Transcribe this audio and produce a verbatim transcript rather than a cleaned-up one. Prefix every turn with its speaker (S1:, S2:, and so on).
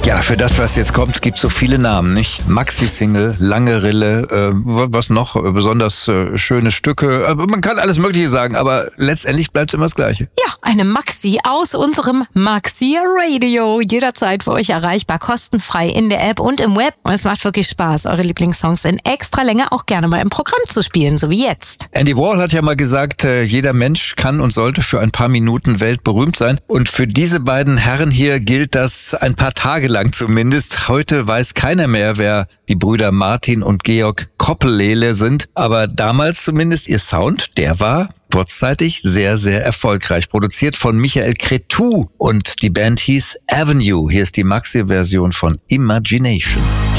S1: Ja, für das, was jetzt kommt, gibt es so viele Namen, nicht? Maxi-Single, Lange Rille, äh, was noch? Besonders äh, schöne Stücke. Äh, man kann alles Mögliche sagen, aber letztendlich bleibt es immer das Gleiche.
S2: Ja, eine Maxi aus unserem Maxi Radio. Jederzeit für euch erreichbar, kostenfrei in der App und im Web. Und es macht wirklich Spaß, eure Lieblingssongs in extra Länge auch gerne mal im Programm zu spielen, so wie jetzt.
S1: Andy Warhol hat ja mal gesagt, äh, jeder Mensch kann und sollte für ein paar Minuten weltberühmt sein. Und für diese beiden Herren hier gilt das ein paar Tage lang zumindest. Heute weiß keiner mehr, wer die Brüder Martin und Georg Koppellele sind. Aber damals zumindest ihr Sound, der war kurzzeitig sehr, sehr erfolgreich. Produziert von Michael Cretu und die Band hieß Avenue. Hier ist die Maxi-Version von Imagination.